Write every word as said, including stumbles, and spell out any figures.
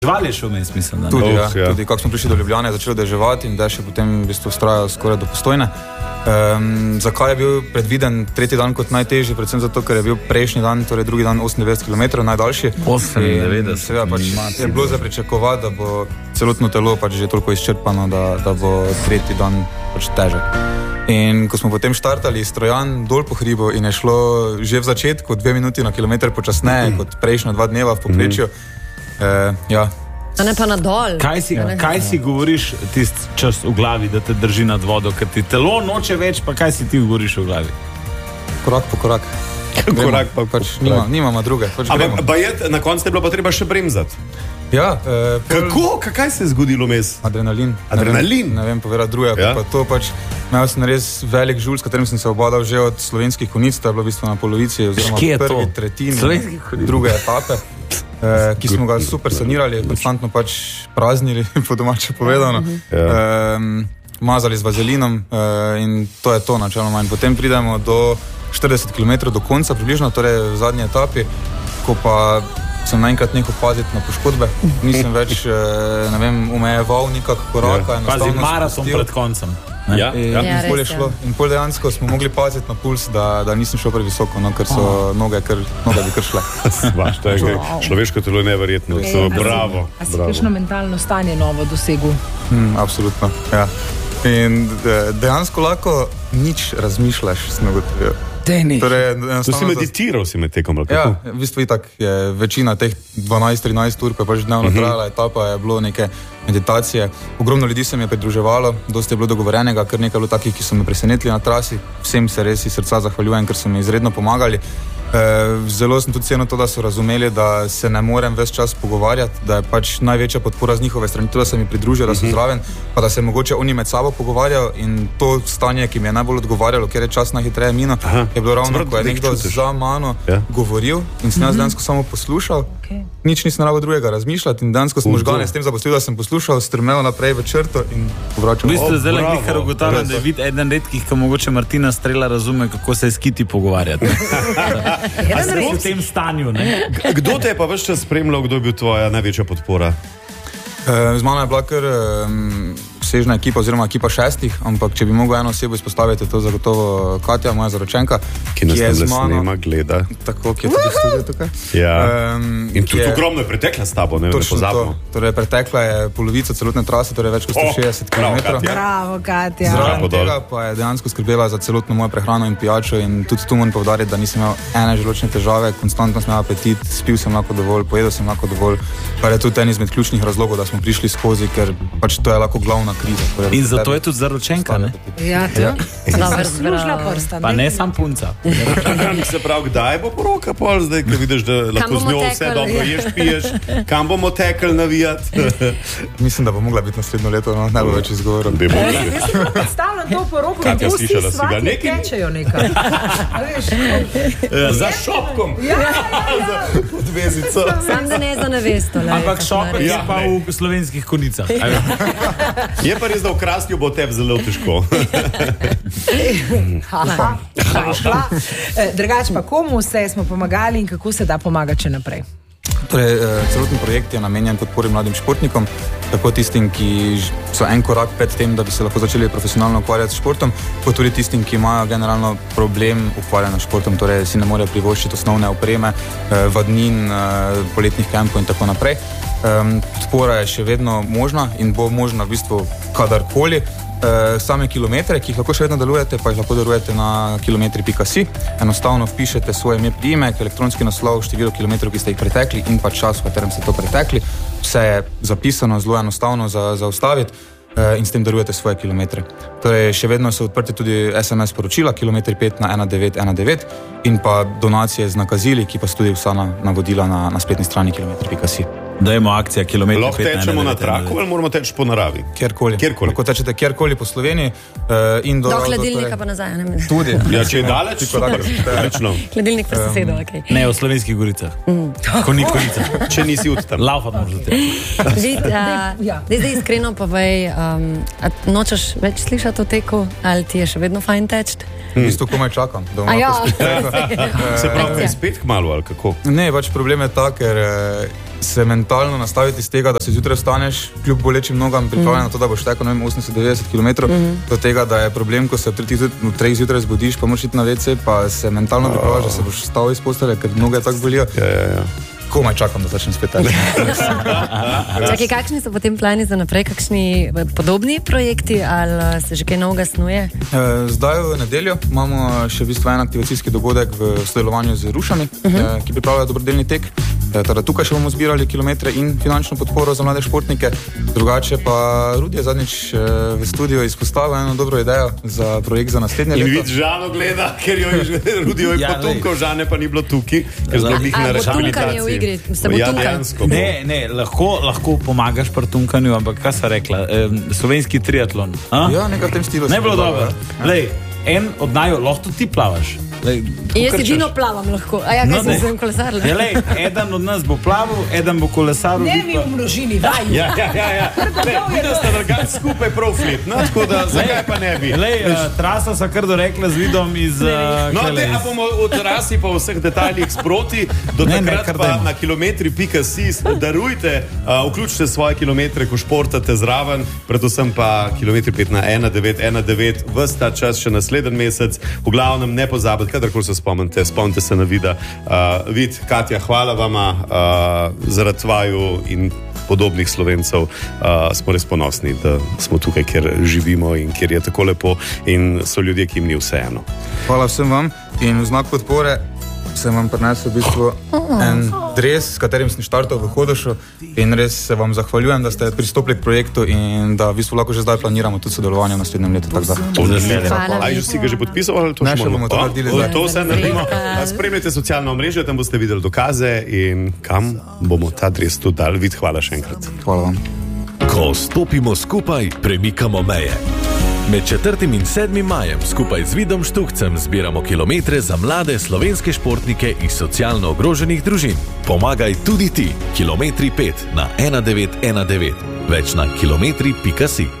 Žvali še vmes, mislim, da ne. Tudi, Oh, ja, ja. tudi kako smo prišli do Ljubljane, je začelo deževati in da je še potem v bistvu vztrajal skoraj do Postojne. Um, zakaj je bil predviden tretji dan kot najtežji? Predvsem zato, ker je bil prejšnji dan, torej drugi dan osemindevetdeset kilometrov, najdaljši. osemindevetdeset. In seveda pač je bilo za pričakovati, da bo celotno telo pač že toliko izčrpano, da, da bo tretji dan pač težek. In ko smo potem štartali iz Trojan dol po hribu in je šlo že v začetku dve minuti na kilometer počasneje mm. kot prejšnja dva dneva v povprečju, mm. eh, ja. A ne pa nadol. Kaj si, kaj si govoriš tisti čas v glavi, da te drži nad vodo, ker ti telo noče več, pa kaj si ti govoriš v glavi? Korak po korak. Korak pa pač nima, nimamo druge. Pač Ampak bajet, na koncu je bilo pa treba še bremzati. ja, eh, pol... Kako? Kaj se je zgodilo mes? Adrenalin. Adrenalin? Ne vem, ne vem povedati drugega, Ja. pa to pač, imel sem res velik žulj, s katerim sem se obadal že od slovenskih konic, to je bilo v bistvu na polovici, oziroma Kje je v prvi to? tretjini Slovenskih konic? druge etape, eh, ki smo ga super sanirali, konstantno pač praznili, po domače povedano, Ja. eh, mazali z vazelinom eh, in to je to načeloma. In potem pridemo do štirideset kilometrov do konca, približno, torej v zadnji etapi, ko pa sem naenkrat nehal paziti na poškodbe, nisem več, eh, ne vem, omejeval nikak koraka. Ja. Pazi, enostavno maraton spustil. pred koncem. Ja, In, ja. Ja, in, pol je res je. šlo, in pol dejansko smo mogli paziti na puls, da, da nisem šel previsoko, no, ker so oh. noge, kar, noge bi kar šle. Svaš, to je kaj. Človeško telo je neverjetno. Ej, So, a si- bravo. A si bravo. kakšno mentalno stanje novo dosegel? Hmm, absolutno, ja. In de, dejansko lahko nič razmišljaš, sem ugotovil. Torej, To si enostavno za- meditiral si med tekom, ali Ja, kako? v bistvu itak je večina teh dvanajst trinajst ur, ko je pač dnevno uh -huh. trajala etapa, je bilo neke meditacije. Ogromno ljudi se mi je pridruževalo, dosti je bilo dogovorjenega, kar nekaj je bilo takih, ki so me presenetili na trasi. Vsem se res iz srca zahvaljujem, ker so mi izredno pomagali. E, zelo sem tudi cenil to, da so razumeli, da se ne morem ves čas pogovarjati, da je pač največja podpora z njihove strani, to, da se mi pridružijo, da so zraven, pa da se mogoče oni med sabo pogovarjajo. In to stanje, ki mi je najbolj odgovarjalo, ker je čas najhitreje minil, Aha. je bilo ravno, Smrt, ko je da jih nekdo čutiš. za mano Ja. govoril in sem jaz dejansko samo poslušal. Okay. Nič nisem rabo drugega razmišljati in dejansko sem Hudo. možgane s tem zaposlil, da sem poslušal, strmel naprej v črto in V povračal. bistvu O, zdaj le bravo. nekaj ugotavljam, da je vid eden redkih, ki mogoče Martina Strela razume, kako se je s kiti pogovarjati. A si v tem stanju, ne? Kdo te je pa ves čas spremljal, kdo je bil tvoja največja podpora? E, z mano je bila kar um, sežna ekipa oziroma ekipa šestih, ampak če bi mogel eno osebo izpostaviti, je to zagotovo Katja, moja zaročenka, Ki nas je tam z le mano, snema, gleda. tako, ki je tudi v studiu tukaj. Ja. Um, In tudi je- ogromno je pretekla s tabo, ne, ne Točno to. pozabimo. Torej, pretekla je polovica celotne trase, torej več kot sto šestdeset Oh, bravo, kilometrov. Katja. Bravo, Katja. Bravo. Zraven dol. tega pa je dejansko skrbela za celotno mojo prehrano in pijačo in tudi tu moram povdariti, da nisem imel ene želočne težave, konstantno sem imel apetit, spil sem lahko dovolj, pojedel sem lahko dovolj, kar je tudi en izmed ključnih razlogov, da smo prišli skozi, ker pač to je lahko glavna kriza. Torej, In zato je tudi zaročenka, ne? Ja, to. Dobro, Zaslužila bravo. prsta. Pa ne sam punca. Se pravi, kdaj bo poroka pol zdaj, ko vidiš, da lahko z bomo njo vse tekli? dobro ješ, piješ, kam bomo tekli navijati? Mislim, da bo mogla biti naslednjo leto, no, ne bo več izgovoril. Bi mogli. Predstavljam to poroko, Katja, kako slišala vsi si ga? svaki Nekaj- tečejo nekaj. A veš? Za šopkom. Ja, ja, ja. Podvezico. Sam da ne za nevesto. lej, Ampak kako šopek naredi. je Ja, pa ne. v slovenskih konicah. Je pa res, da v Krasnju bo tebi zelo težko. Aha, šla. Eh, Drugače pa komu vse smo pomagali in kako se da pomagati še naprej? Torej, eh, celoten projekt je namenjen podpori mladim športnikom, tako tistim, ki ž- so en korak pred tem, da bi se lahko začeli profesionalno ukvarjati s športom, kot tudi tistim, ki imajo generalno problem ukvarjanja s športom, torej si ne morejo privoščiti osnovne opreme, eh, vadnin, eh, poletnih kempov in tako naprej. Um, podpora je še vedno možna in bo možna v bistvu kadarkoli. Uh, same kilometre, ki jih lahko še vedno delujete, pa jih lahko delujete na kilometri pika si. Enostavno vpišete svoje ime, priimek, elektronski naslov, število kilometrov, ki ste jih pretekli in pa čas, v katerem ste to pretekli. Vse je zapisano, zelo enostavno za zaustaviti uh, in s tem delujete svoje kilometre. Torej, še vedno so odprti tudi es em es sporočila, kilometri pet na ena devet ena devet in pa donacije z nakazili, ki pa so tudi vsa na, navodila na, na spletni strani kilometri pika si. Dajmo akcija kilometra. Lahko tečemo na traku ali moramo teči po naravi? Kjerkoli. Kjerkoli. Lahko tečete kjerkoli po Sloveniji uh, in do... Do do- hladilnika torej- pa nazaj. Ne? Tudi. Ja, če je daleč, Ti super. koraki. Odlično. Hladilnik pa sosedov, okej. Ne, v slovenskih goricah. Ko ni konica. Če nisi od tam. Laufat moraš za te. Vid, a, Ja. zdaj, zdaj iskreno povej, um, a nočeš več slišati o teku, ali ti je še vedno fajn teči? V bistvu komaj čakam, da bom A ja. lahko spet tekel. Se pravi, kaj spet kmalu ali kako? Ne, pač problem je ta, ker eh, se mentalno nastaviti iz tega, da se zjutraj vstaneš, kljub bolečim nogam, pripravljen mm. na to, da boš tekel osemdeset do devetdeset kilometrov, mm. do tega, da je problem, ko se v treh zjutraj zbudiš, pa moraš iti na ve ce, pa se mentalno pripravljaš, da se boš stal iz postelje, ker noge tako bolijo. Ja, ja, ja. Komaj čakam, da začnem spet ali. Čakaj, kakšni so potem plani za naprej, kakšni podobni projekti ali se že kaj novega snuje? Zdaj v nedeljo imamo še v bistvu en aktivacijski dogodek v sodelovanju z Rušami, uh-huh. ki pripravljajo dobrodelni tek. Teda tukaj še bomo zbirali kilometre in finančno podporo za mlade športnike. Drugače pa Rudi je zadnjič v studiu izpostavil eno dobro idejo za projekt za naslednje leto. In vid Žano gleda, ker jo je Rudi jo je ja, potunkal, Žane pa ni bilo tukaj, ker zelo bih na rehabilitaciji. Ja, ne, ne, lahko, lahko pomagaš pri tunkanju, ampak kaj sva rekla? E, slovenski triatlon. A? Ja, nekaj v tem stilu. Ne bilo dobro. Lej, en od naju, lahko ti plavaš. Lej, jaz edino plavam lahko. A ja, kaj no, sem svojim kolesarjem? Ja, lej, eden od nas bo plaval, eden bo kolesaril. Ne mi v množini, vaj. Ja, ja, ja, ja. Lej, videl sta drugač skupaj prav flit, no, tako da zakaj pa ne bi? Lej, uh, trasa sa kar dorekla z vidom iz... Uh, no, te, a bomo v trasi pa v vseh detaljih sproti, do ne, takrat ne, pa na kilometri pika si darujte, uh, vključite svoje kilometre, ko športate zraven, predvsem pa kilometri pet na ena devet ena devet, ves ta čas še naslednji mesec, v glavnem ne pozabite, kadarkoli se spomnite, spomnite se na vida. Uh, vid, Katja, hvala vama uh, zaradi vaju in podobnih Slovencev. Uh, smo res ponosni, da smo tukaj, kjer živimo in kjer je tako lepo in so ljudje, ki jim ni vseeno. Hvala vsem vam in v znak podpore sem vam prinesel v bistvu en dres, s katerim sem štartal v Hodošu in res se vam zahvaljujem, da ste pristopili k projektu in da v bistvu lahko že zdaj planiramo tudi sodelovanje v naslednjem letu. Ali si ga že podpisal? Ali to ne, še bomo to naredili zdaj. To vse naredimo. Spremljajte socialno omrežje, tam boste videli dokaze in kam bomo ta dres tudi dali. Vid, hvala še enkrat. Hvala vam. Ko stopimo skupaj, premikamo meje. Med četrtim in sedmim majem skupaj z Vidom Štukcem zbiramo kilometre za mlade slovenske športnike iz socialno ogroženih družin. Pomagaj tudi ti. Kilometri pet na ena devet ena devet. Več na kilometri pika si.